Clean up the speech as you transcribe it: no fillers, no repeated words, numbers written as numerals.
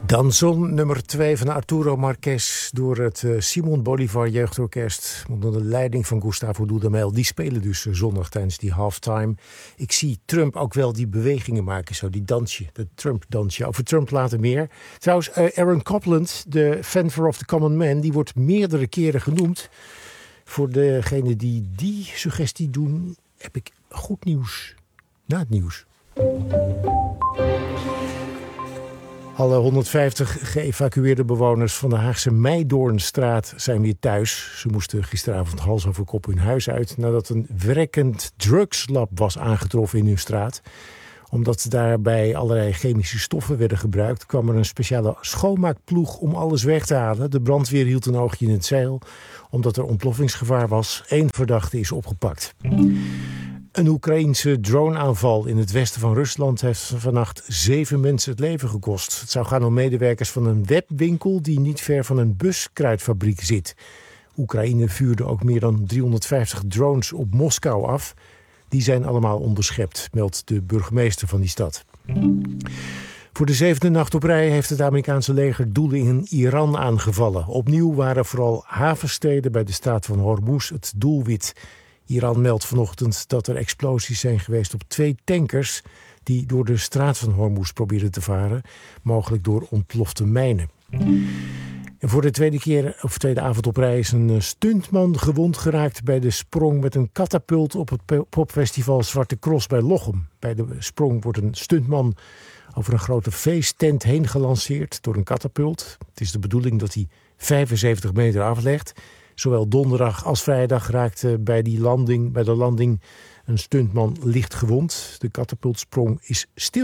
Danzón, nummer 2 van Arturo Marquez door het Simon Bolivar Jeugdorkest onder de leiding van Gustavo Dudamel. Die spelen dus zondag tijdens die halftime. Ik zie Trump ook wel die bewegingen maken, zo die dansje, dat Trump-dansje. Over Trump later meer. Trouwens, Aaron Copland, de Fenver of the Common Man, die wordt meerdere keren genoemd. Voor degenen die suggestie doen, heb ik goed nieuws na het nieuws. Alle 150 geëvacueerde bewoners van de Haagse Meidoornstraat zijn weer thuis. Ze moesten gisteravond hals over kop hun huis uit nadat een werkend drugslab was aangetroffen in hun straat. Omdat daarbij allerlei chemische stoffen werden gebruikt, kwam er een speciale schoonmaakploeg om alles weg te halen. De brandweer hield een oogje in het zeil, omdat er ontploffingsgevaar was. 1 verdachte is opgepakt. Een Oekraïense droneaanval in het westen van Rusland heeft vannacht 7 mensen het leven gekost. Het zou gaan om medewerkers van een webwinkel die niet ver van een buskruidfabriek zit. Oekraïne vuurde ook meer dan 350 drones op Moskou af. Die zijn allemaal onderschept, meldt de burgemeester van die stad. Voor de 7e nacht op rij heeft het Amerikaanse leger doelen in Iran aangevallen. Opnieuw waren vooral havensteden bij de straat van Hormuz het doelwit. Iran meldt vanochtend dat er explosies zijn geweest op 2 tankers die door de straat van Hormuz probeerden te varen, mogelijk door ontplofte mijnen. En voor de tweede avond op rij is een stuntman gewond geraakt bij de sprong met een katapult op het popfestival Zwarte Cross bij Lochem. Bij de sprong wordt een stuntman over een grote feesttent heen gelanceerd door een katapult. Het is de bedoeling dat hij 75 meter aflegt. Zowel donderdag als vrijdag raakte bij de landing een stuntman licht gewond. De katapultsprong is stil.